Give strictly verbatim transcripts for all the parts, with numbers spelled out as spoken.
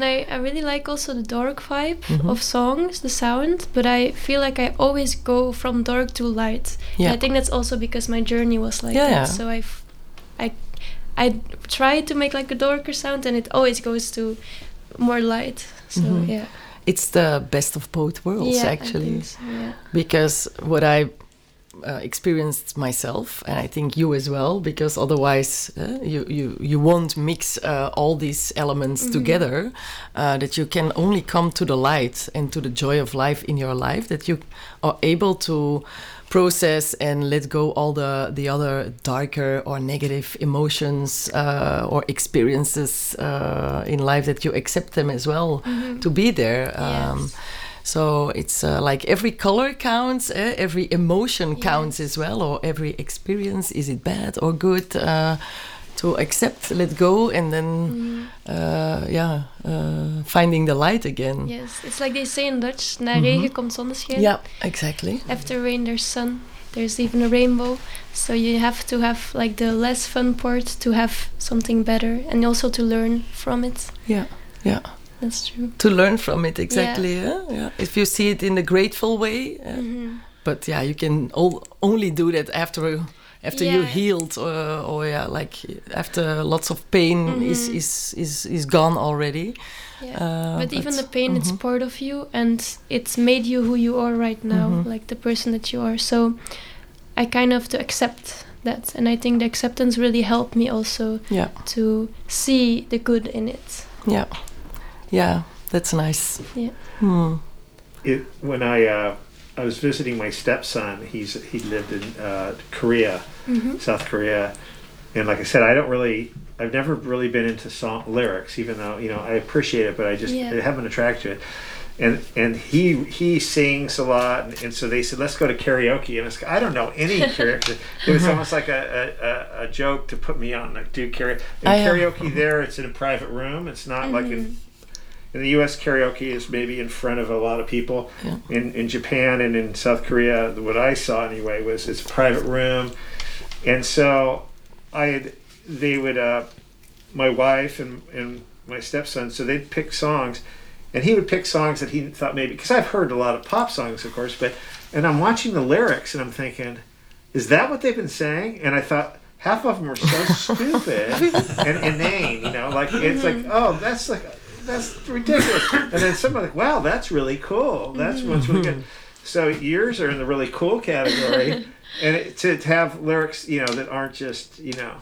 I, I really like also the dark vibe mm-hmm. of songs, the sound, but I feel like I always go from dark to light. Yeah. And I think that's also because my journey was like yeah, that. Yeah. So I, I, I try to make like a darker sound, and it always goes to more light. So mm-hmm. yeah, it's the best of both worlds, yeah, actually. I think so, yeah. Because what I uh, experienced myself, and I think you as well, because otherwise uh, you, you you won't mix uh, all these elements mm-hmm. together. Uh, that you can only come to the light and to the joy of life in your life. That you are able to process and let go all the the other darker or negative emotions uh, or experiences uh, in life, that you accept them as well mm-hmm. to be there. Um, yes. So it's uh, like every color counts, eh? Every emotion yes. counts as well, or every experience, is it bad or good, uh, to accept, let go, and then mm-hmm. uh, yeah, uh, finding the light again. Yes, it's like they say in Dutch, na mm-hmm. regen komt zonneschijn. Yeah, exactly. After rain there's sun, there's even a rainbow. So you have to have like the less fun part to have something better, and also to learn from it. Yeah, yeah. That's true. To learn from it, exactly. Yeah. Yeah? Yeah. If you see it in a grateful way, uh, mm-hmm. but yeah, you can all, only do that after after yeah. you healed, or, or yeah, like after lots of pain mm-hmm. is, is is is gone already. Yeah. Uh, but, but even the pain, mm-hmm. it's part of you, and it's made you who you are right now, mm-hmm. like the person that you are. So I kind of have to accept that, and I think the acceptance really helped me also yeah. to see the good in it. Yeah. Yeah, that's nice. Yeah. Hmm. It, when I uh, I was visiting my stepson, he's he lived in uh, Korea, mm-hmm. South Korea, and like I said, I don't really, I've never really been into song lyrics, even though you know I appreciate it, but I just yeah. I haven't attracted to it. And and he he sings a lot, and, and so they said, let's go to karaoke, and it's, I don't know any karaoke. It was almost like a, a, a joke to put me on, like do karaoke. And karaoke there, it's in a private room. It's not mm-hmm. like in. In the U S, karaoke is maybe in front of a lot of people. Yeah. In in Japan and in South Korea, what I saw anyway was it's a private room, and so I had, they would uh, my wife and and my stepson, so they'd pick songs, and he would pick songs that he thought maybe, because I've heard a lot of pop songs, of course, but and I'm watching the lyrics and I'm thinking, is that what they've been saying? And I thought, half of them are so stupid and inane, you know, like it's like, oh, that's like. That's ridiculous. And then someone like, wow, that's really cool. That's what's really good. So yours are in the really cool category. And it, to, to have lyrics, you know, that aren't just, you know,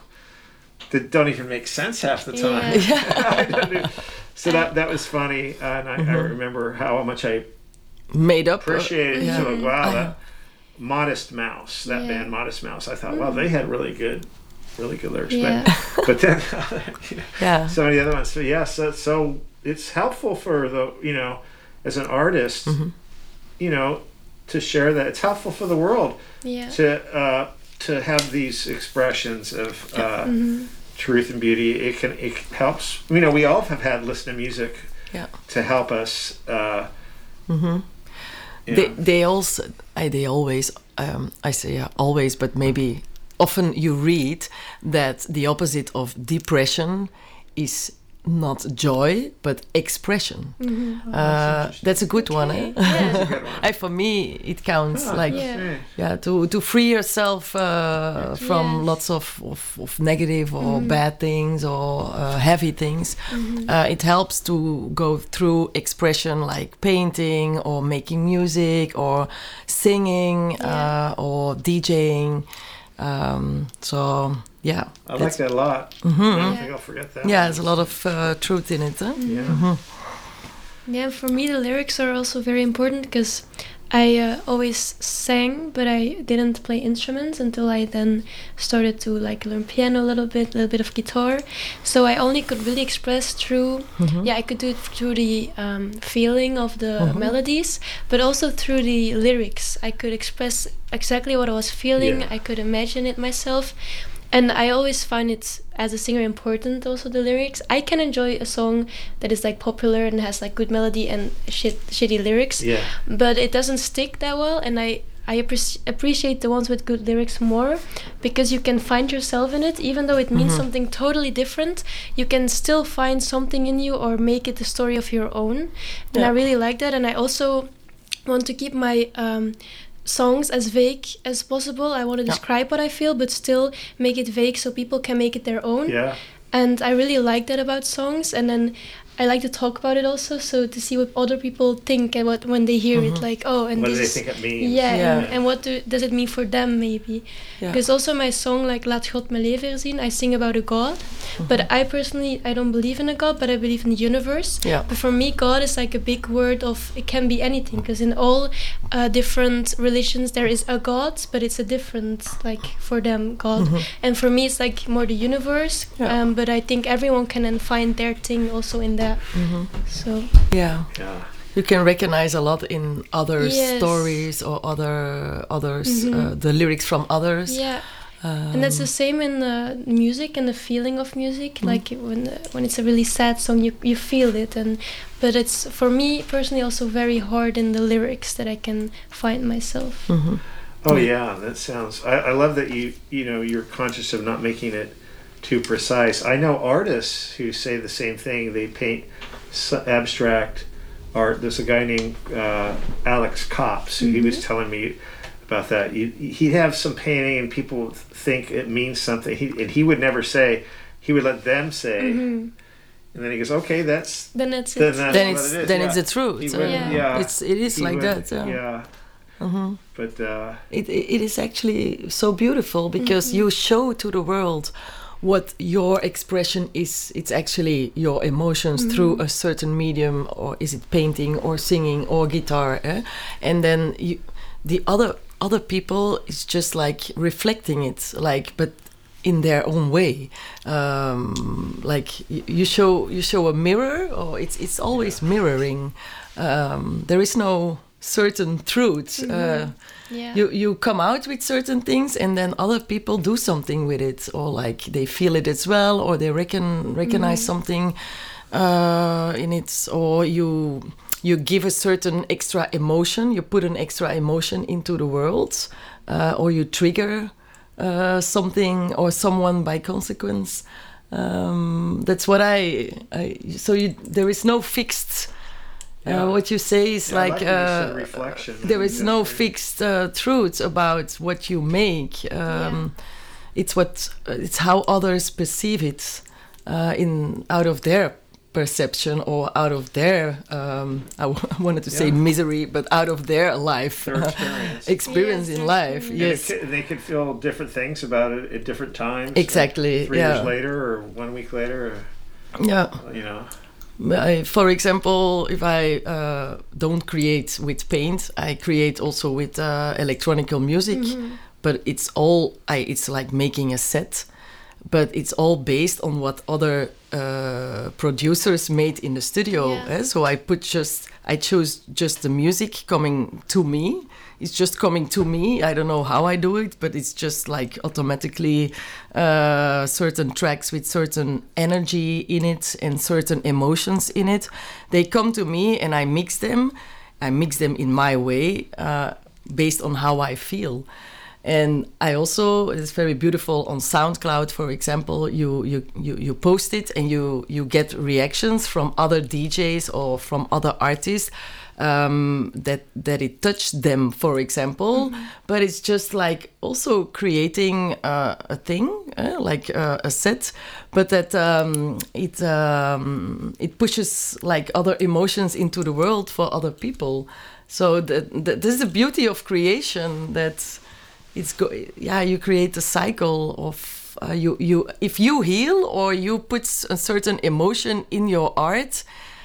that don't even make sense half the time. Yeah. So that that was funny. Uh, and I, mm-hmm. I remember how much I made up appreciated uh, it. yeah. So like, wow, that Modest Mouse, that yeah. band Modest Mouse. I thought, wow, they had really good really good lyrics. Yeah. But but then you know, yeah. so many other ones. So yeah, so so it's helpful for the, you know, as an artist, mm-hmm. you know, to share that. It's helpful for the world yeah. to uh, to have these expressions of uh, mm-hmm. truth and beauty. It can it helps. You know, we all have had listen to music yeah. to help us. Uh, mm-hmm. They know. they also I, they always um, I say yeah, always, but maybe often you read that the opposite of depression is not joy but expression. Mm-hmm. Oh, uh, that's, that's a good okay. one, eh? Yeah. I, for me it counts oh, like yeah. yeah to to free yourself uh, from yes. lots of, of, of negative or mm-hmm. bad things or uh, heavy things. Mm-hmm. Uh, it helps to go through expression like painting or making music or singing yeah. uh, or DJing. Um, so yeah, I like that a lot. Mm-hmm. I don't yeah. think I'll forget that. Yeah, there's a lot of uh, truth in it. Huh? Mm-hmm. Yeah. Mm-hmm. Yeah, for me the lyrics are also very important because I uh, always sang, but I didn't play instruments until I then started to like learn piano a little bit, a little bit of guitar. So I only could really express through, mm-hmm. yeah, I could do it through the um, feeling of the mm-hmm. melodies, but also through the lyrics. I could express exactly what I was feeling. Yeah. I could imagine it myself. And I always find it, as a singer, important also the lyrics. I can enjoy a song that is like popular and has like good melody and shit, shitty lyrics, yeah. but it doesn't stick that well. And I, I appre- appreciate the ones with good lyrics more, because you can find yourself in it, even though it means Mhm. something totally different. You can still find something in you or make it a story of your own, and Yeah. I really like that. And I also want to keep my um, songs as vague as possible. I want to Yeah. describe what I feel, but still make it vague so people can make it their own. Yeah. And I really like that about songs. And then I like to talk about it also, so to see what other people think and what when they hear it, like, oh, and What do this they is- think it means? Yeah, Yeah. And, and what do, does it mean for them, maybe? Yeah. Because also my song, like Laat God me leven zien, I sing about a God. But I personally, I don't believe in a God, but I believe in the universe. Yeah. But for me, God is like a big word of, it can be anything. Because in all uh, different religions, there is a God, but it's a different, like, for them, God. And for me, it's like more the universe. Yeah. Um, but I think everyone can then find their thing also in that. Mhm. So, Yeah. Yeah. You can recognize a lot in other Yes. stories or other others, Mhm. uh, the lyrics from others. yeah. Um, And that's the same in uh, music and the feeling of music. Like when uh, when it's a really sad song, you you feel it, and but it's for me personally also very hard in the lyrics that I can find myself. mhm. Oh yeah, that sounds. I, I love that you you know you're conscious of not making it too precise. I know artists who say the same thing. They paint s- abstract art. There's a guy named uh, Alex Copps who he was telling me about that. You, he'd have some painting and people think it means something. He, and he would never say. He would let them say, Mhm. and then he goes, "Okay, that's Then that's then it. that's Then what it's it is." then yeah. it's the truth. He uh, would- Yeah. yeah. It's it is He like would- that. Yeah. yeah. Mhm. But uh, It, it it is actually so beautiful because you show to the world what your expression is. It's actually your emotions through a certain medium, or is it painting or singing or guitar, eh? And then you, the other other people is just like reflecting it, like but in their own way. Um, like you, you show you show a mirror, or it's it's always mirroring. Um, there is no certain truth. Uh, Yeah. you you come out with certain things and then other people do something with it, or like they feel it as well, or they reckon recognize something uh, in it, or you you give a certain extra emotion, you put an extra emotion into the world, uh, or you trigger uh, something or someone by consequence. Um, that's what I, I so you, there is no fixed. Yeah. Uh, what you say is yeah, I like, like when you said uh, reflection. there is no Definitely. fixed uh, truth about what you make. Um, It's what uh, it's how others perceive it uh, in out of their perception or out of their um, I, w- I wanted to say Yeah. misery, but out of their life Their experience. experience Yes, in their life. experience. And Yes, it could, they could feel different things about it at different times. exactly. Like three yeah, years later, or one week later, or, yeah. you know. I, for example, if I uh, don't create with paint, I create also with uh, electronical music. But it's all I. It's like making a set, but it's all based on what other uh, producers made in the studio. Yeah. eh? So I put just I chose just the music coming to me. It's just coming to me. I don't know how I do it, but it's just like automatically uh, certain tracks with certain energy in it and certain emotions in it. They come to me and I mix them. I mix them in my way uh, based on how I feel. And I also, it's very beautiful on SoundCloud, for example, you, you, you, you post it and you, you get reactions from other D Js or from other artists um, that, that it touched them, for example. But it's just like also creating uh, a thing, uh, like uh, a set, but that um, it, um, it pushes like other emotions into the world for other people. So that, that this is the beauty of creation, that it's go yeah you create a cycle of uh, you you if you heal or you put s- a certain emotion in your art,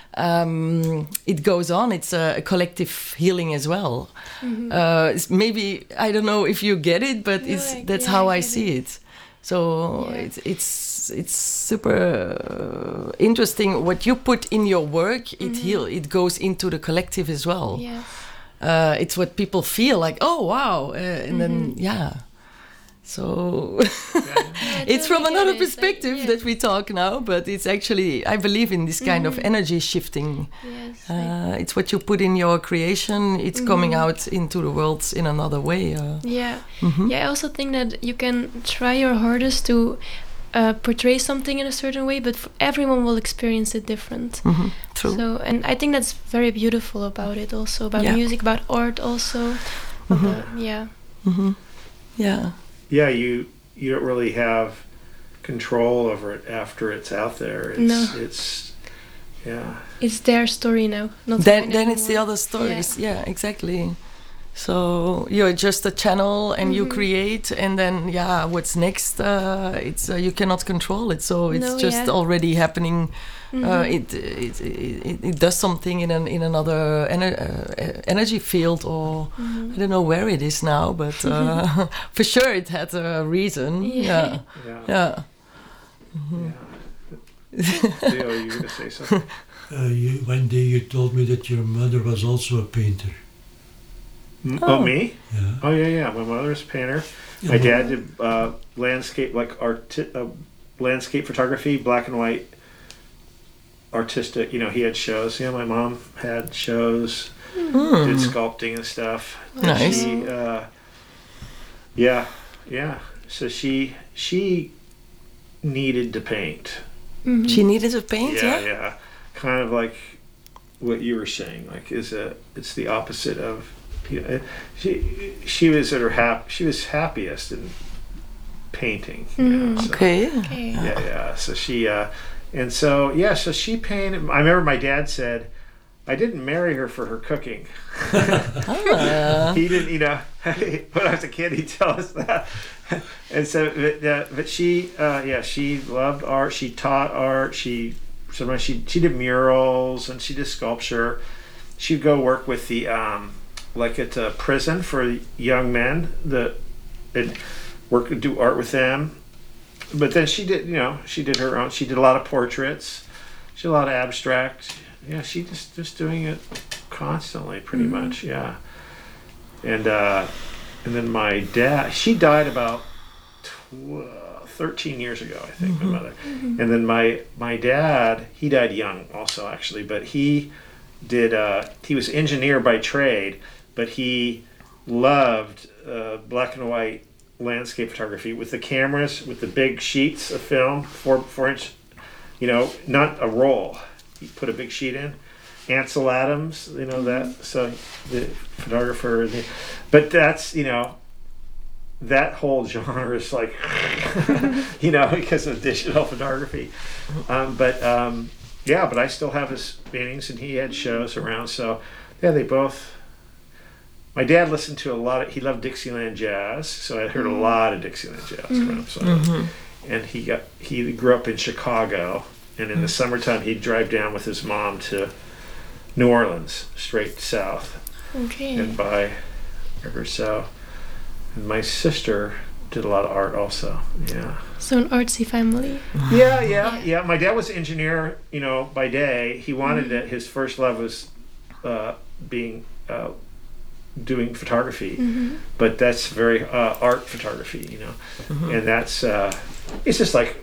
um, it goes on. It's a, a collective healing as well. Uh, it's maybe I don't know if you get it, but No, it's I- that's yeah, how I I get see it. So Yeah. it's it's it's super uh, interesting. What you put in your work, it heal. It goes into the collective as well. Yeah. Uh, it's what people feel like. Oh wow, uh, and then yeah, So I it's from totally get another it. perspective Like, yeah. that we talk now, but it's actually, I believe in this kind of Mhm. energy shifting. Yes. I- Uh, it's what you put in your creation, it's coming out into the world in another way. Uh, yeah. mhm. Yeah, I also think that you can try your hardest to uh, portray something in a certain way, but f- everyone will experience it different. Mhm. True. So, and I think that's very beautiful about it also, about Yeah. music, about art also. Of Mhm. the- yeah. hmm Yeah. Yeah, you you don't really have control over it after it's out there. It's, No. It's yeah. It's their story now, not Then, mine then it's the anymore. other stories. Yeah, exactly. So you're just a channel, and you Mhm. create, and then yeah, what's next? Uh, it's uh, you cannot control it. So it's No, just yeah. already happening. Uh, Mhm. it, it, it it does something in an in another ener- uh, energy field, or Mhm. I don't know where it is now, but uh, for sure it had a reason. Yeah. Yeah, Yeah. yeah. Yeah. Theo, you were going to say something? Uh, you, one day you told me that your mother was also a painter. M- Oh. Oh, me? Yeah. Oh, yeah, yeah. My mother's a painter. Yeah, My but- dad did uh, landscape, like art, uh, landscape photography, black and white, artistic. You know, he had shows. Yeah, my mom had shows, Hmm. did sculpting and stuff. Nice. She, uh, yeah, yeah. So she she needed to paint. Mhm. She needed to paint. Yeah, Yeah. yeah. Kind of like what you were saying. Like, is a it's the opposite of. You know, she she was at her hap she was happiest in painting. You know, Mm. so- Okay. Okay. Yeah, yeah. So she, uh, and so yeah, so she painted. I remember my dad said, "I didn't marry her for her cooking." Ah. He didn't, you know. When I was a kid, he'd tell us that. And so, but, uh, but she, uh, yeah, she loved art. She taught art. She sometimes she she did murals and she did sculpture. She'd go work with the um, like at a prison for young men that and work do art with them. But then she did, you know, she did her own. She did a lot of portraits. She did a lot of abstract. Yeah, she just just doing it constantly, pretty Mhm. much. Yeah. And uh, and then my dad, she died about tw- thirteen years ago, I think, my mother. And then my my dad, he died young, also actually, but he did. Uh, he was engineer by trade, but he loved uh, black and white landscape photography with the cameras, with the big sheets of film, four four inch, you know, not a roll. He put a big sheet in. Ansel Adams, you know that. So the photographer, the, but that's you know, that whole genre is like, you know, because of digital photography. Um, but um, yeah, but I still have his paintings, and he had shows around. So yeah, they both. My dad listened to a lot of. He loved Dixieland jazz, so I heard a lot of Dixieland jazz from him. So, Mhm. and he got he grew up in Chicago, and in the summertime he'd drive down with his mom to New Orleans, straight south, Okay. and buy river. So, and my sister did a lot of art also. Yeah. So an artsy family. Yeah, yeah, yeah. My dad was an engineer, you know, by day. He wanted Mm-hmm. it. His first love was uh, being uh, doing photography, Mhm. but that's very uh, art photography, you know, Mm-hmm. and that's uh, it's just like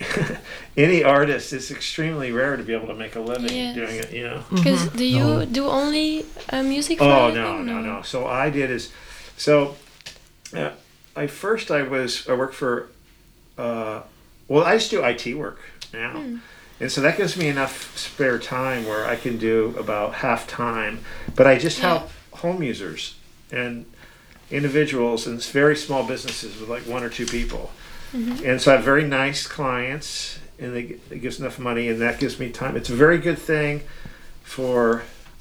any artist. It's extremely rare to be able to make a living Yes. doing it, you know. Because do you No. do only uh, music? For a Oh living? no, no, no. So I did is, so, uh, I first I was I worked for, uh, well I just do I T work now, Hmm. and so that gives me enough spare time where I can do about half time, but I just Yeah. help home users and individuals and very small businesses with like one or two people, Mhm. and so I have very nice clients, and they, it gives enough money, and that gives me time. It's a very good thing for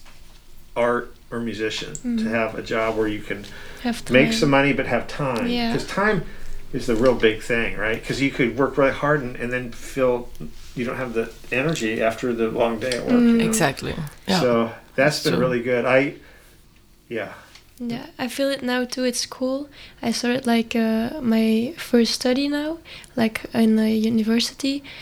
art or musician Mhm. to have a job where you can Have to make some money but have time, Yeah. because time is the real big thing, right? Because you could work really hard and, and then feel you don't have the energy after the long day at work. Mm. you know? Exactly. Yeah. So that's been So- really good. I, yeah. Yeah, I feel it now too. It's cool. I started like uh, my first study now, like in a university,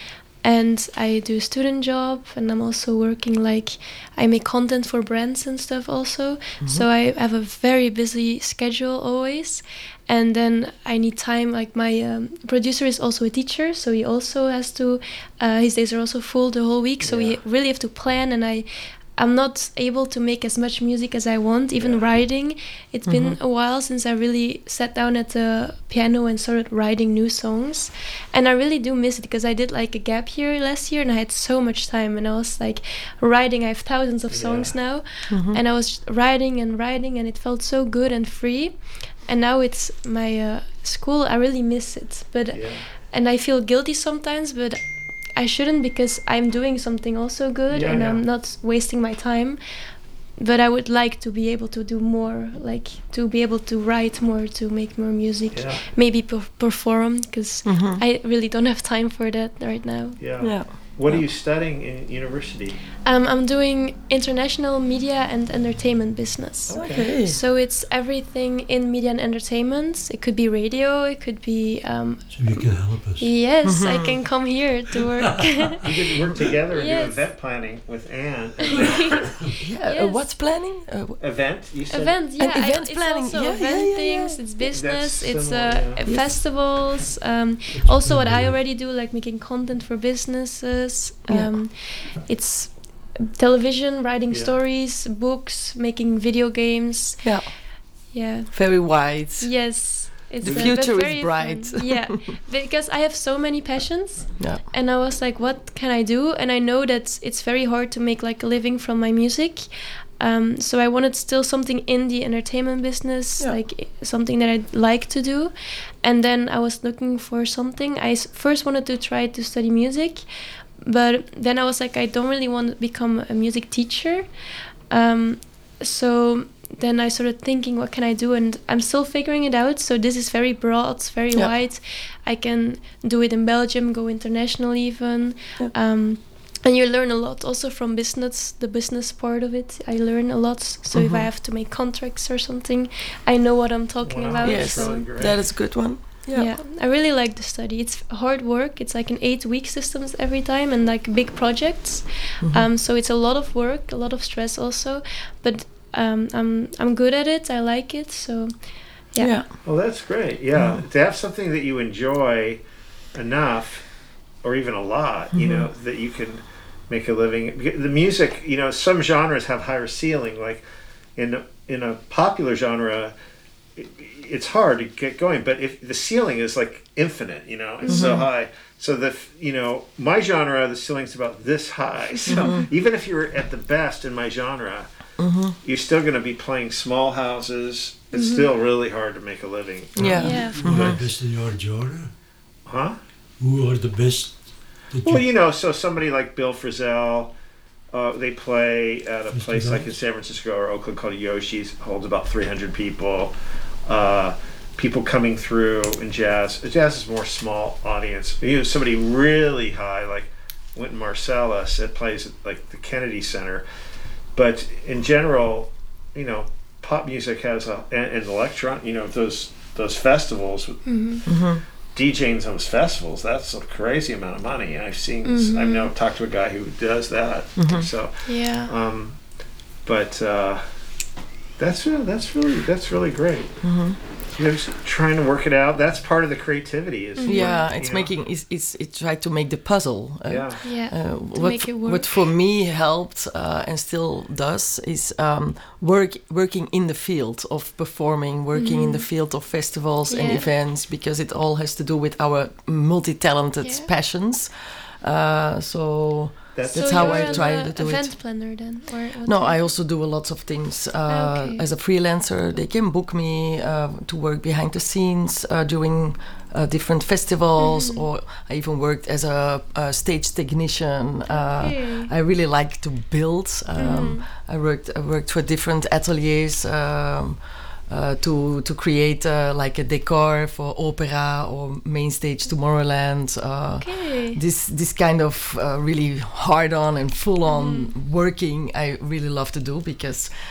and I do a student job, and I'm also working like I make content for brands and stuff also. Mm-hmm. So I have a very busy schedule always, and then I need time. Like my um, producer is also a teacher, so he also has to. Uh, his days are also full the whole week, so yeah. we really have to plan, and I. I'm not able to make as much music as I want, even yeah. writing. It's mm-hmm. been a while since I really sat down at the piano and started writing new songs. And I really do miss it, because I did like a gap year last year and I had so much time, and I was like writing. I have thousands of songs yeah. now. Mm-hmm. And I was writing and writing, and it felt so good and free. And now it's my uh, school. I really miss it. But yeah. And I feel guilty sometimes, but I shouldn't, because I'm doing something also good yeah, and yeah. I'm not wasting my time. But I would like to be able to do more, like to be able to write more, to make more music, yeah. maybe per- perform, because mm-hmm. I really don't have time for that right now. Yeah. yeah. What yeah. are you studying in university? Um, I'm doing international media and entertainment business. Okay. So it's everything in media and entertainment. It could be radio, it could be... Um, so you can help us. Yes, mm-hmm. I can come here to work. You could work together and yes. do event planning with Anne. yeah, yes. uh, what's planning? Uh, event, you said? Event, yeah. An event I, planning. It's also yeah, event yeah, yeah, things, yeah. it's business, That's it's similar, uh, yeah. festivals. Um, also what I already do, like making content for businesses. Um, yeah. It's television, writing yeah. stories, books, making video games. Yeah. Yeah. Very wide. Yes. It's the uh, future very is bright. fun. Yeah. Because I have so many passions. Yeah. And I was like, what can I do? And I know that it's very hard to make like a living from my music. Um, so I wanted still something in the entertainment business, yeah. like something that I'd like to do. And then I was looking for something. I s- first wanted to try to study music. But then I was like, I don't really want to become a music teacher. Um, so then I started thinking, what can I do? And I'm still figuring it out. So this is very broad, very yeah. wide. I can do it in Belgium, go international even. Yeah. Um, and you learn a lot also from business, the business part of it. I learn a lot. So mm-hmm. if I have to make contracts or something, I know what I'm talking wow. about. Yes, so. really that is a good one. Yeah. yeah, I really like the study. It's hard work. It's like an eight-week systems every time, and like big projects. Mm-hmm. Um, so it's a lot of work, a lot of stress also. But um, I'm I'm good at it. I like it. So yeah. yeah. Well, that's great. Yeah, mm-hmm. to have something that you enjoy enough, or even a lot, mm-hmm. you know, that you can make a living. The music, you know, some genres have higher ceiling. Like in in a popular genre, it's hard to get going, but if the ceiling is like infinite, you know, it's mm-hmm. so high. So the, you know, my genre, the ceiling's about this high. So mm-hmm. even if you're at the best in my genre, mm-hmm. you're still going to be playing small houses. It's mm-hmm. still really hard to make a living. Yeah. yeah. Who are the best in your genre? Huh? Who are the best? Well, you know, so somebody like Bill Frisell, uh, they play at a place like in San Francisco or Oakland called Yoshi's, holds about three hundred people. Uh, people coming through in jazz. Jazz is more small audience. You know, somebody really high like Wynton Marsalis that plays at like the Kennedy Center. But in general, you know, pop music has a and, and electron. You know, those those festivals. Mm-hmm. Mm-hmm. DJing those festivals, that's a crazy amount of money. I've seen. Mm-hmm. I've now talked to a guy who does that. Mm-hmm. So yeah. Um, but. Uh, That's really, that's really, that's really great. Mm-hmm. You know, just trying to work it out. That's part of the creativity. Is mm-hmm. yeah, work, it's know. making, it's, it's, it's try to make the puzzle. Uh, yeah, yeah. Uh, to what, make it work. What for me helped uh, and still does is um, work, working in the field of performing, working mm-hmm. in the field of festivals yeah. and events, because it all has to do with our multi-talented yeah. passions. Uh, so. That's, That's so how you're I try an, to uh, do event it. planner then? Or no, I also do a lot of things. Uh, okay. As a freelancer, they can book me uh, to work behind the scenes uh, during uh, different festivals, mm-hmm. or I even worked as a, a stage technician. Uh, okay. I really like to build. Um, mm-hmm. I worked I worked for different ateliers. Um, Uh, to to create uh, like a decor for opera or main stage Tomorrowland. Uh, okay. This this kind of uh, really hard on and full on mm. working I really love to do, because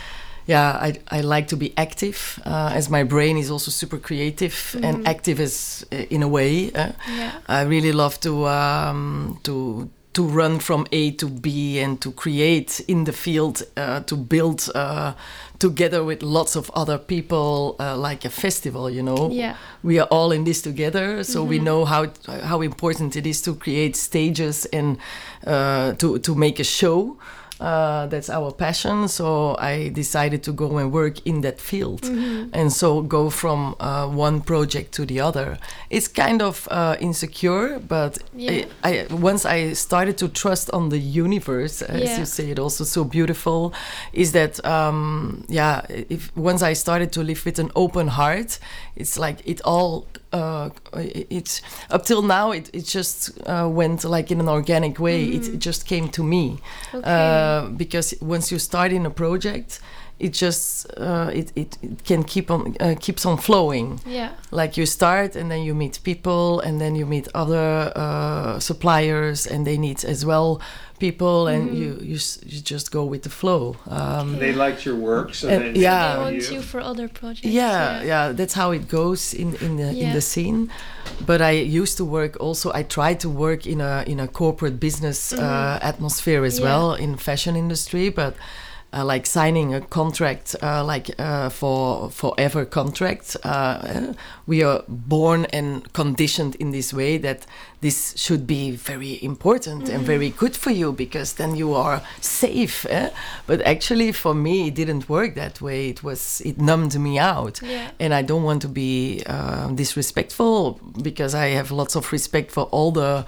yeah, I, I like to be active, uh, as my brain is also super creative Mm-hmm. and active as uh, in a way. Uh, Yeah. I really love to um, to to run from A to B and to create in the field, uh, to build uh, together with lots of other people, uh, like a festival. You know, Yeah. we are all in this together, so we know how how important it is to create stages and uh, to to make a show. Uh, that's our passion. So I decided to go and work in that field, Mm-hmm. and so go from uh, one project to the other. It's kind of uh, insecure, but Yeah. I, I once I started to trust on the universe, as Yeah. you say, it also so beautiful. Is that um, yeah? If once I started to live with an open heart, it's like it all. Uh, it's up till now. It it just uh, went like in an organic way. It, it just came to me. Okay. Uh, because once you start in a project, it just uh, it, it it can keep on uh, keeps on flowing. Yeah. Like you start and then you meet people and then you meet other uh, suppliers and they need as well people and Mhm. you you s- you just go with the flow. Um, They liked your work, so Uh, then yeah. They you want you for other projects. yeah, yeah, that's how it goes in in the in Yeah. the scene. But I used to work also. I tried to work in a in a corporate business uh, atmosphere as Yeah. well in fashion industry, but. Uh, like signing a contract, uh, like uh, for forever contract. Uh, we are born and conditioned in this way that this should be very important and very good for you because then you are safe. Eh? But actually, for me, it didn't work that way. It was it numbed me out, Yeah. and I don't want to be uh, disrespectful because I have lots of respect for all the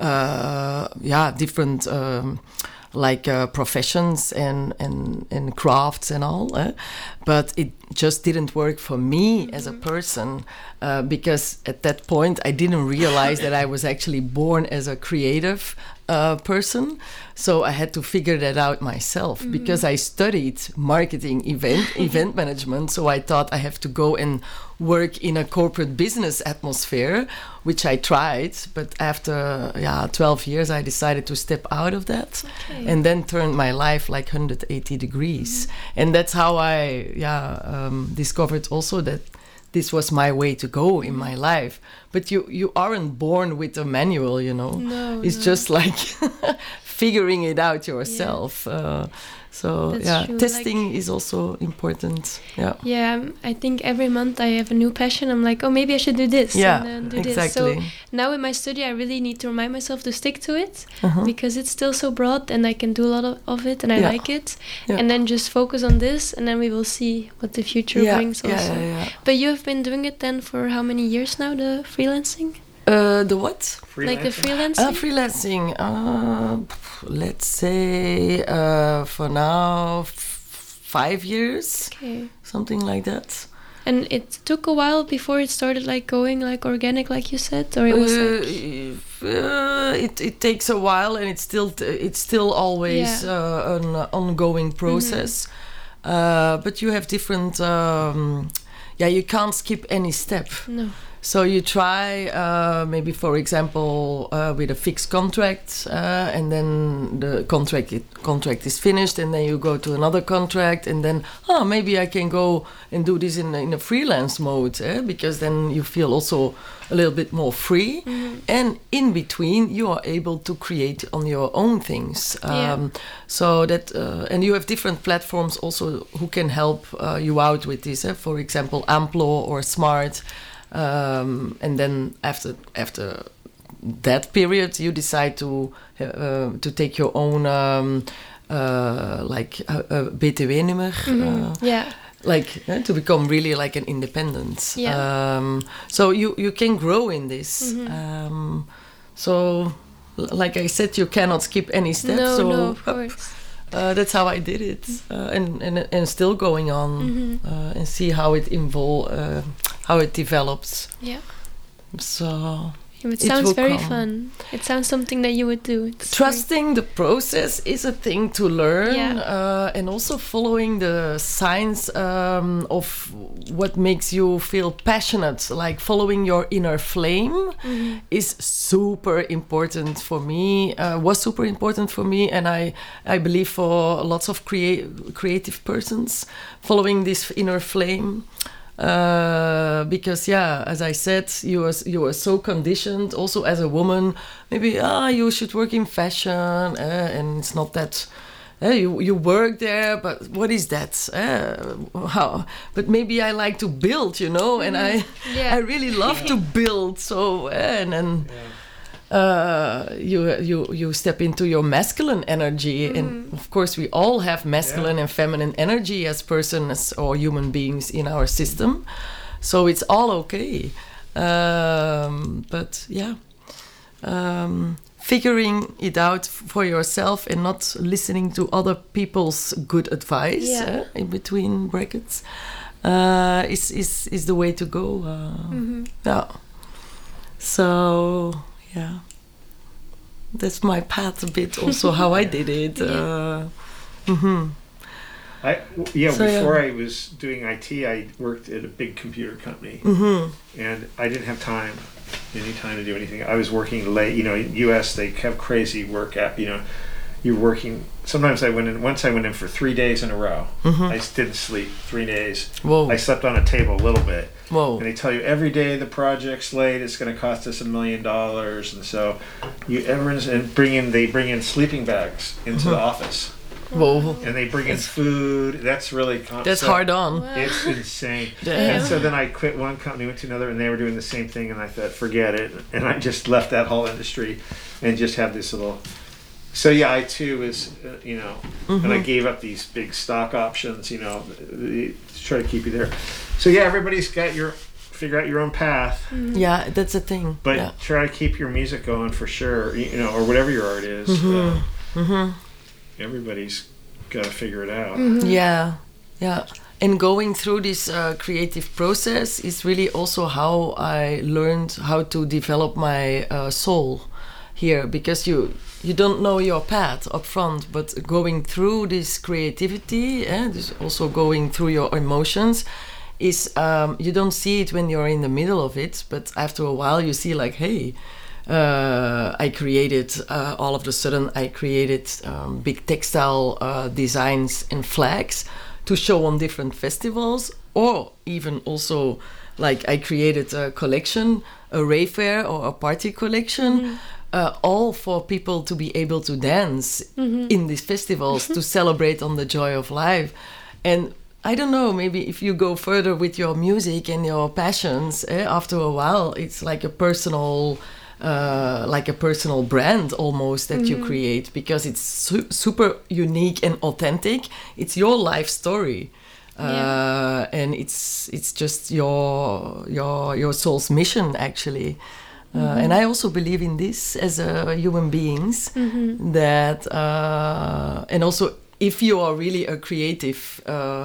uh, yeah different. Um, like uh, professions and, and, and crafts and all. Eh? But it just didn't work for me as a person uh, because at that point I didn't realize that I was actually born as a creative uh, person. So I had to figure that out myself because I studied marketing event event management. So I thought I have to go and work in a corporate business atmosphere, which I tried. But after yeah twelve years, I decided to step out of that Okay. and then turned my life like one hundred eighty degrees. And that's how I yeah um, discovered also that this was my way to go in my life. But you you aren't born with a manual, you know. No, It's no. just like figuring it out yourself. Uh, so That's yeah, true, testing is also important. Yeah. Yeah, um, I think every month I have a new passion. I'm like, oh, maybe I should do this. Yeah, and then do exactly. This. So now in my study, I really need to remind myself to stick to it Uh-huh. because it's still so broad and I can do a lot of, of it and I Yeah. like it. Yeah. And then just focus on this and then we will see what the future Yeah, brings yeah, also. yeah, yeah. But you have been doing it then for how many years now, the freelancing? Uh, the what? Like the freelancing. freelancing? Uh, freelancing. Uh, let's say uh, for now f- five years, Okay. something like that. And it took a while before it started like going like organic, like you said, or it was Uh, like if, uh, it it takes a while, and it's still t- it's still always Yeah. uh, an uh, ongoing process. Uh, but you have different. Um, yeah, you can't skip any step. no. So you try, uh, maybe for example, uh, with a fixed contract, uh, and then the contract it, contract is finished, and then you go to another contract, and then oh, maybe I can go and do this in in a freelance mode, eh? Because then you feel also a little bit more free, and in between you are able to create on your own things. Um, Yeah. So that uh, and you have different platforms also who can help uh, you out with this. Eh? For example, Amplo or Smart. Um, and then after after that period, you decide to uh, to take your own um, uh, like a, a B T W-nummer, uh, Yeah. like uh, to become really like an independent. Yeah. Um, so you you can grow in this. Mm-hmm. Um, so, l- like I said, you cannot skip any steps. No, so no, of course. uh, that's how I did it, uh, and, and and still going on Mhm. uh, and see how it invol uh, how it develops. Yeah. So It It sounds will very come. fun. It sounds something that you would do. It's Trusting the process is a thing to learn, Yeah. uh, and also following the signs um, of what makes you feel passionate, like following your inner flame, Mhm. is super important for me. Uh, was super important for me, and I I believe for lots of crea- creative persons, following this inner flame. Uh, because yeah, as I said, you are you are so conditioned. Also, as a woman, maybe ah, you should work in fashion, uh, and it's not that. Uh, you you work there, but what is that? Uh, how? But maybe I like to build, you know, and I Yeah. I really love to build. So uh, and then. Uh, you you you step into your masculine energy, and of course we all have masculine Yeah. and feminine energy as persons or human beings in our system, so it's all okay. Um, but yeah, um, figuring it out for yourself and not listening to other people's good advice, Yeah. uh, in between brackets, uh, is is is the way to go. Uh, Mhm. Yeah. So yeah, that's my path a bit. Also, how I did it. Yeah. Uh, mhm. I yeah. So, yeah. before I was doing I T, I worked at a big computer company, Mhm. and I didn't have time, any time to do anything. I was working late. You know, in U S they have crazy work app. You know, you're working. Sometimes I went in. Once I went in for three days in a row. Mhm. I just didn't sleep three days. Whoa. I slept on a table a little bit. Whoa. And they tell you every day the project's late, it's going to cost us a million dollars, and so you everyone's and bring in they bring in sleeping bags into the office, Whoa. and they bring in food. That's really con- That's so hard on. Wow. It's insane. Yeah. And so then I quit one company, went to another, and they were doing the same thing, and I thought, forget it, and I just left that whole industry, and just have this little. So yeah, I too is uh, you know, and I gave up these big stock options, you know, the, to try to keep you there. So yeah, everybody's got your figure out your own path, Yeah, that's a thing. but yeah. try to keep your music going for sure, you know, or whatever your art is. Uh, Mhm. everybody's got to figure it out. Yeah, yeah. And going through this uh, creative process is really also how I learned how to develop my uh, soul here, because you you don't know your path up front, but going through this creativity, eh, this also going through your emotions, is um, you don't see it when you're in the middle of it, but after a while you see like, hey, uh, I created uh, all of a sudden I created um, big textile uh, designs and flags to show on different festivals, or even also like I created a collection, a rave fair or a party collection, uh, all for people to be able to dance in these festivals to celebrate on the joy of life. And I don't know, maybe if you go further with your music and your passions, eh, after a while, it's like a personal, uh, like a personal brand almost that you create, because it's su- super unique and authentic. It's your life story, uh, Yeah. and it's it's just your your your soul's mission actually. Uh, and I also believe in this as a human beings, that uh, and also if you are really a creative uh,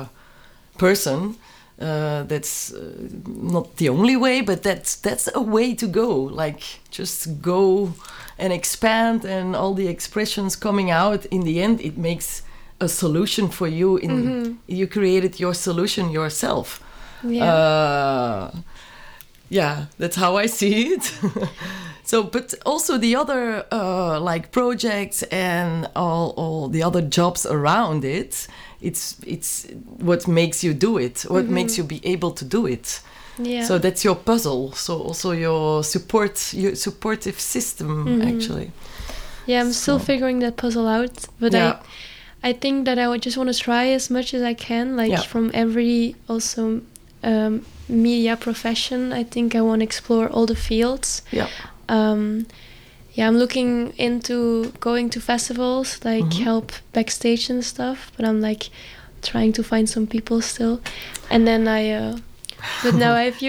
person, uh, that's uh, not the only way, but that's that's a way to go. Like just go and expand, and all the expressions coming out. In the end, it makes a solution for you. In you created your solution yourself. Yeah. Uh, yeah, that's how I see it. So, but also the other uh, like projects and all, all the other jobs around it, it's it's what makes you do it, what makes you be able to do it. yeah. So that's your puzzle. So also your support, your supportive system actually. Yeah, I'm still So- figuring that puzzle out, but Yeah. I, I think that I would just want to try as much as I can, like Yeah. from every also um, media profession. I think I want to explore all the fields. Yeah. Um, yeah, I'm looking into going to festivals, like help backstage and stuff. But I'm like trying to find some people still, and then I. Uh, but now I have you.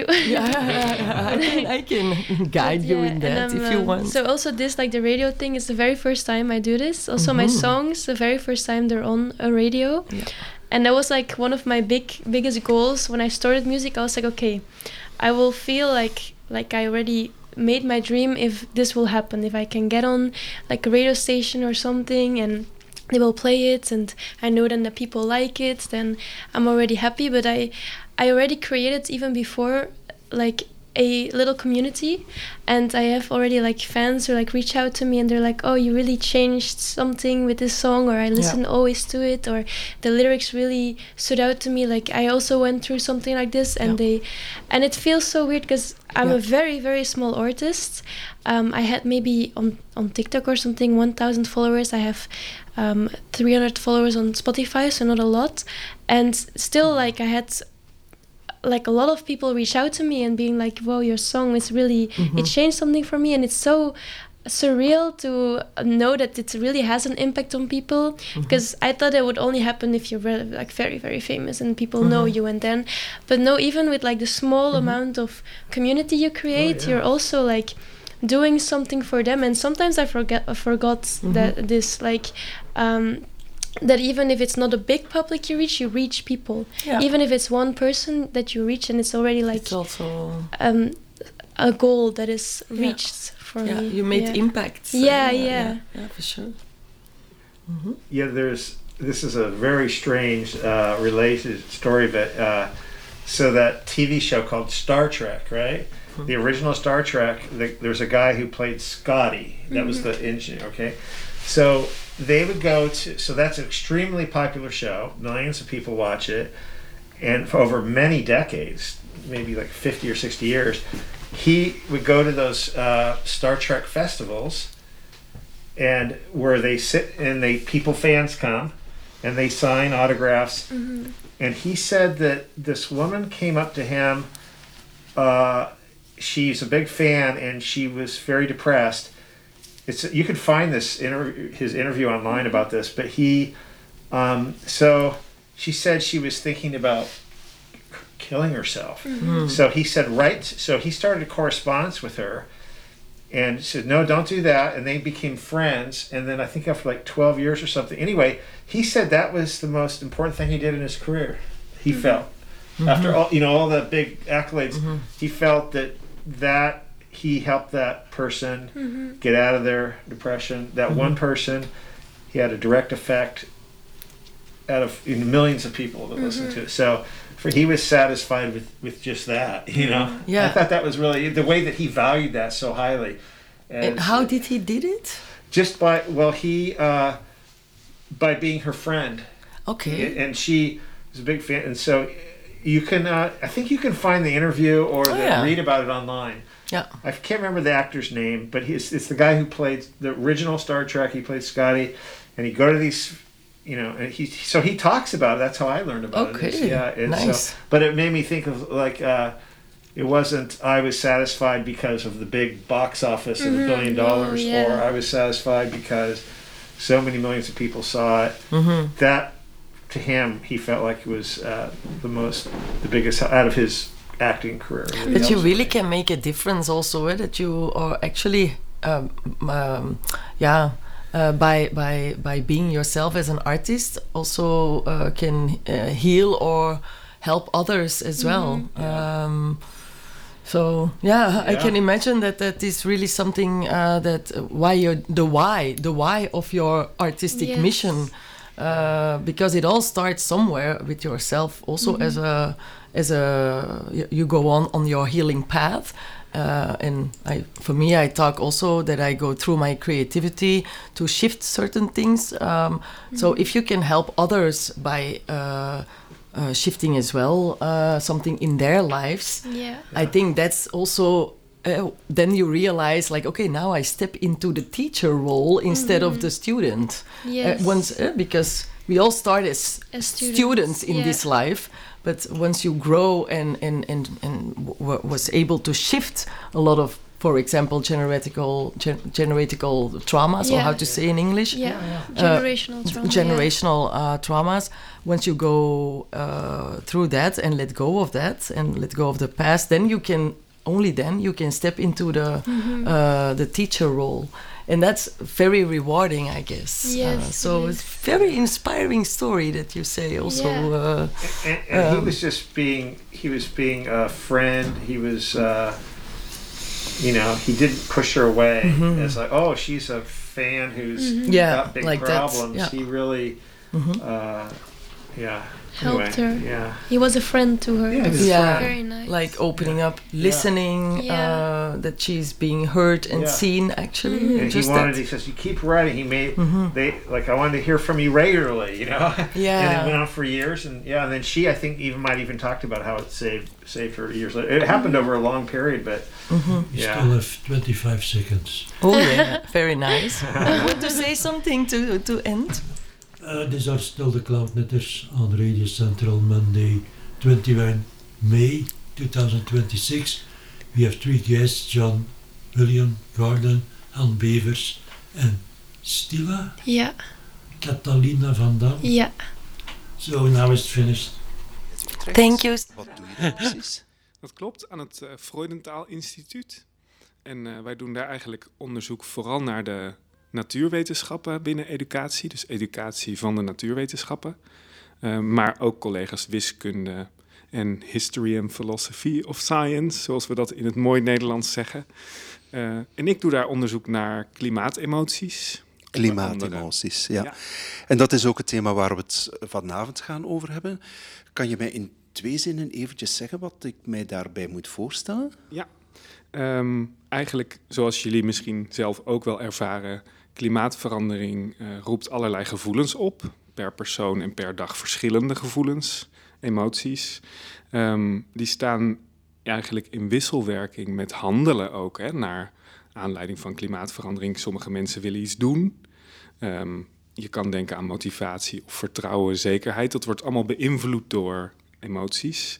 Yeah, I can, I can guide you Yeah, in and that I'm, if you um, want. So also this, like the radio thing, is the very first time I do this. Also my songs, the very first time they're on a radio. Yeah. And that was like one of my big biggest goals when I started music. I was like, okay, I will feel like like I already made my dream if this will happen, if I can get on like a radio station or something and they will play it and I know then that people like it, then I'm already happy. But I I already created even before like a little community, and I have already like fans who like reach out to me and they're like, oh, you really changed something with this song, or I listen yeah. always to it, or the lyrics really stood out to me, like I also went through something like this. And yeah. they and it feels so weird because I'm yeah. a very very small artist. um, I had maybe on, on TikTok or something one thousand followers. I have um, three hundred followers on Spotify, so not a lot, and still like I had like a lot of people reach out to me and being like, wow, your song is really mm-hmm. it changed something for me. And it's so surreal to know that it really has an impact on people, mm-hmm. because I thought it would only happen if you're really, like very very famous and people mm-hmm. know you, and then but no, even with like the small mm-hmm. amount of community you create, oh, yeah. you're also like doing something for them. And sometimes I forget I forgot mm-hmm. that this like um that even if it's not a big public you reach, you reach people. Yeah. Even if it's one person that you reach, and it's already like it's also um, a goal that is reached yeah. for yeah. me. You made yeah. impacts. Yeah, uh, yeah, yeah, yeah, for sure. Mm-hmm. Yeah, there's. This is a very strange uh, related story, but uh, so that T V show called Star Trek, right? Mm-hmm. The original Star Trek. The, there's a guy who played Scotty. That mm-hmm. was the engineer. Okay, so. They would go to, so that's an extremely popular show. Millions of people watch it. And for over many decades, maybe like fifty or sixty years, he would go to those uh, Star Trek festivals, and where they sit and they people, fans come, and they sign autographs. Mm-hmm. And he said that this woman came up to him. Uh, she's a big fan, and she was very depressed. It's, you can find this inter- his interview online about this, but he, um, so she said she was thinking about killing herself. Mm-hmm. So he said, right, so he started a correspondence with her and said, no, don't do that. And they became friends. And then I think after like twelve years or something, anyway, he said that was the most important thing he did in his career. He mm-hmm. felt, mm-hmm. after all, you know, all the big accolades, mm-hmm. he felt that that, he helped that person mm-hmm. get out of their depression. That mm-hmm. one person, he had a direct effect out of you know, millions of people that mm-hmm. listened to it. So for he was satisfied with, with just that, you know. Yeah. I thought that was really the way that he valued that so highly. As, and how did he did it? Just by well, he uh, by being her friend. Okay. And she was a big fan, and so you can uh, I think you can find the interview or oh, the, yeah. read about it online. Yeah, I can't remember the actor's name, but he's it's the guy who played the original Star Trek. He played Scotty, and he go to these, you know, and he so he talks about it. That's how I learned about okay. it. Okay, yeah, and nice. So, but it made me think of like uh, it wasn't I was satisfied because of the big box office and mm-hmm. a billion dollars, oh, yeah. or I was satisfied because so many millions of people saw it. Mm-hmm. That to him, he felt like it was uh, the most, the biggest out of his acting career. Really. That you really can make a difference also, eh? That you are actually um, um, yeah uh, by by by being yourself as an artist also uh, can uh, heal or help others as well. Mm-hmm. Yeah. Um, so yeah, yeah, I can imagine that that is really something uh, that uh, why you're the why the why of your artistic yes. mission. Uh, because it all starts somewhere with yourself also mm-hmm. as a as a you go on on your healing path, uh, and I for me I talk also that I go through my creativity to shift certain things, um, mm-hmm. so if you can help others by uh, uh, shifting as well uh, something in their lives, yeah. I think that's also Uh, then you realize like, okay, now I step into the teacher role instead mm-hmm. of the student. Yes. Uh, once uh, because we all start as, as students, students in yeah. this life, but once you grow and and and, and w- was able to shift a lot of, for example, generational gen- generational traumas, yeah. or how to say in English, yeah, yeah. generational uh, trauma, generational yeah. uh, traumas. Once you go uh, through that and let go of that and let go of the past, then you can. Only then you can step into the mm-hmm. uh, the teacher role, and that's very rewarding, I guess. Yes, uh, so yes. it's very inspiring story that you say. Also, yeah. uh, and, and um, he was just being he was being a friend. He was uh, you know, he didn't push her away Mhm. as like, oh, she's a fan who's Mhm. Yeah, got big like that, problems. yeah. He really, Mhm. uh, yeah, Helped anyway, her. Yeah, He was a friend to her. Yeah, That's he's a Yeah. friend. very nice. Like opening up, listening, Yeah. uh, that she's being heard and Yeah. seen actually. Mhm. and he Just wanted. that. He says, "You keep writing." He made Mhm. they like I wanted to hear from you regularly, you know. Yeah. And it went on for years, and yeah, and then she, I think, even might even talked about how it saved saved her years later. It happened over a long period, but Mhm. We Yeah. still have twenty-five seconds. Oh yeah, very nice. You want to say something to to end? Uh, these are still the Cloudnetters on Radio Central, Monday, twenty-first May twenty twenty-six. We have three guests, John, William, Gordon, Ann Bevers en Stila, Yeah, Catalina van Dam. yeah. So now it's finished. Thank you. Wat doe je daar precies? Dat klopt, aan het uh, Freudentaal Instituut. En uh, wij doen daar eigenlijk onderzoek vooral naar de natuurwetenschappen binnen educatie. Dus educatie van de natuurwetenschappen. Uh, maar ook collega's wiskunde en history and philosophy of science, zoals we dat in het mooi Nederlands zeggen. Uh, en ik doe daar onderzoek naar klimaatemoties. Klimaatemoties, ja. Ja. En dat is ook het thema waar we het vanavond gaan over hebben. Kan je mij in twee zinnen eventjes zeggen wat ik mij daarbij moet voorstellen? Ja, um, eigenlijk zoals jullie misschien zelf ook wel ervaren, klimaatverandering uh, roept allerlei gevoelens op. Per persoon en per dag verschillende gevoelens, emoties. Um, die staan eigenlijk in wisselwerking met handelen ook, hè, naar aanleiding van klimaatverandering. Sommige mensen willen iets doen. Um, je kan denken aan motivatie of vertrouwen, zekerheid. Dat wordt allemaal beïnvloed door emoties.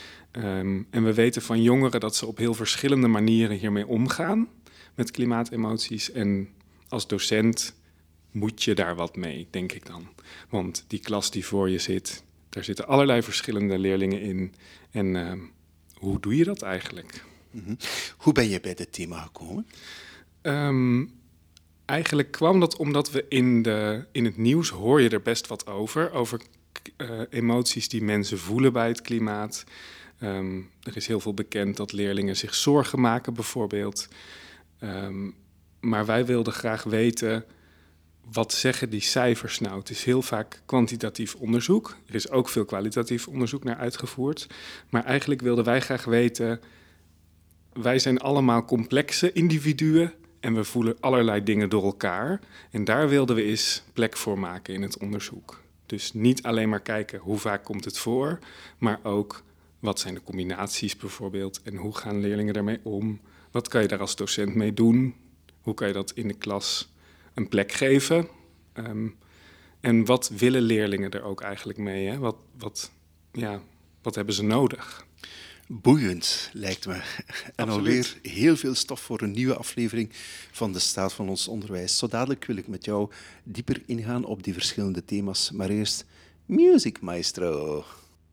Um, en we weten van jongeren dat ze op heel verschillende manieren hiermee omgaan met klimaatemoties. En als docent moet je daar wat mee, denk ik dan. Want die klas die voor je zit, daar zitten allerlei verschillende leerlingen in. En uh, hoe doe je dat eigenlijk? Mm-hmm. Hoe ben je bij dit thema gekomen? Um, eigenlijk kwam dat omdat we in, de, in het nieuws hoor je er best wat over. Over uh, emoties die mensen voelen bij het klimaat. Um, er is heel veel bekend dat leerlingen zich zorgen maken bijvoorbeeld. Um, maar wij wilden graag weten, wat zeggen die cijfers nou? Het is heel vaak kwantitatief onderzoek. Er is ook veel kwalitatief onderzoek naar uitgevoerd. Maar eigenlijk wilden wij graag weten, wij zijn allemaal complexe individuen en we voelen allerlei dingen door elkaar. En daar wilden we eens plek voor maken in het onderzoek. Dus niet alleen maar kijken hoe vaak komt het voor, maar ook wat zijn de combinaties bijvoorbeeld en hoe gaan leerlingen daarmee om? Wat kan je daar als docent mee doen? Hoe kan je dat in de klas een plek geven? Um, en wat willen leerlingen er ook eigenlijk mee? Hè? Wat, wat, ja, wat hebben ze nodig? Boeiend, lijkt me. En Absoluut. alweer heel veel stof voor een nieuwe aflevering van de Staat van ons onderwijs. Zo dadelijk wil ik met jou dieper ingaan op die verschillende thema's. Maar eerst Music Maestro.